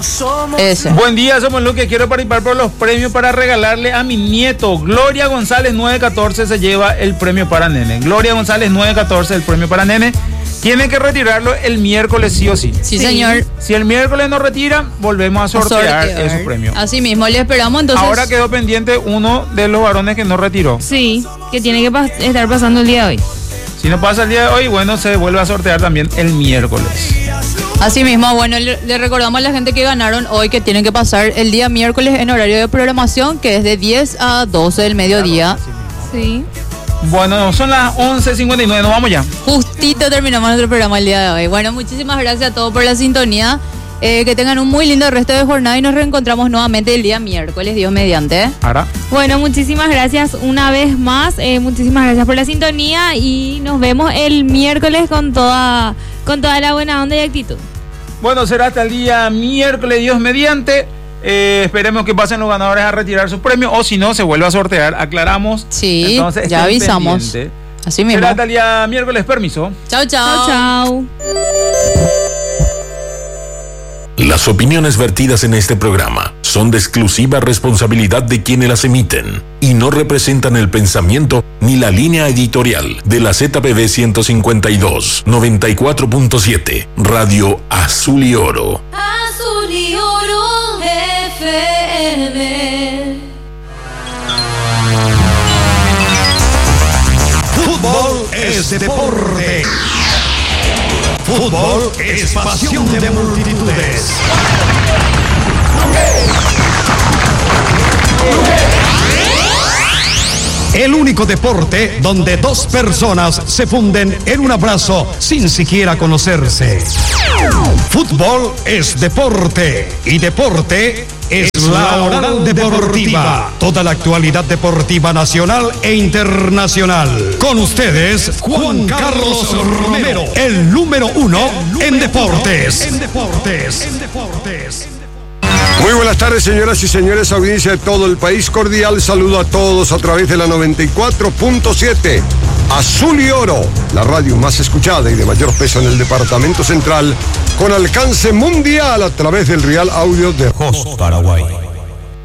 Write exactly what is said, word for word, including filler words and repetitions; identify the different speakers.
Speaker 1: Ese.
Speaker 2: Buen día, somos Luque. Quiero participar por los premios para regalarle a mi nieto. Gloria González nueve catorce se lleva el premio para nene. Gloria González nueve catorce el premio para nene. Tiene que retirarlo el miércoles sí o sí.
Speaker 1: Sí, señor.
Speaker 2: Si el miércoles no retira, volvemos a sortear, sortear. esos premios.
Speaker 1: Así mismo, le esperamos entonces.
Speaker 2: Ahora quedó pendiente uno de los varones que no retiró.
Speaker 3: Sí, que tiene que pas- estar pasando el día de hoy.
Speaker 2: Si no pasa el día de hoy, bueno, se vuelve a sortear también el miércoles.
Speaker 1: Así mismo, bueno, le, le recordamos a la gente que ganaron hoy que tienen que pasar el día miércoles en horario de programación, que es de diez a doce del mediodía.
Speaker 3: Sí.
Speaker 2: Bueno, son las once cincuenta y nueve, nos vamos ya.
Speaker 1: Justito terminamos nuestro programa el día de hoy. Bueno, muchísimas gracias a todos por la sintonía. Eh, que tengan un muy lindo resto de jornada y nos reencontramos nuevamente el día miércoles, Dios mediante.
Speaker 2: Ahora.
Speaker 3: Bueno, muchísimas gracias una vez más. Eh, muchísimas gracias por la sintonía y nos vemos el miércoles con toda, con toda la buena onda y actitud.
Speaker 2: Bueno, será hasta el día miércoles, Dios mediante. Eh, esperemos que pasen los ganadores a retirar sus premios o si no, se vuelve a sortear. Aclaramos.
Speaker 1: Sí,
Speaker 2: entonces,
Speaker 1: ya avisamos.
Speaker 2: Pendiente.
Speaker 1: Así mismo.
Speaker 2: Será hasta el día miércoles, permiso.
Speaker 1: Chao, chao.
Speaker 3: Chao, chao.
Speaker 4: Las opiniones vertidas en este programa son de exclusiva responsabilidad de quienes las emiten y no representan el pensamiento ni la línea editorial de la Z P B ciento cincuenta y dos, noventa y cuatro punto siete, Radio Azul y Oro.
Speaker 5: Azul y Oro F M.
Speaker 6: Fútbol es deporte. Fútbol es pasión de multitudes. El único deporte donde dos personas se funden en un abrazo sin siquiera conocerse. Fútbol es deporte y deporte es la Oral Deportiva. Toda la actualidad deportiva nacional e internacional. Con ustedes, Juan Carlos Romero, el número uno en deportes. En deportes. En deportes.
Speaker 7: Muy buenas tardes, señoras y señores, audiencia de todo el país. Cordial saludo a todos a través de la noventa y cuatro punto siete. Azul y Oro, la radio más escuchada y de mayor peso en el departamento central, con alcance mundial a través del Real Audio de Jos, Paraguay.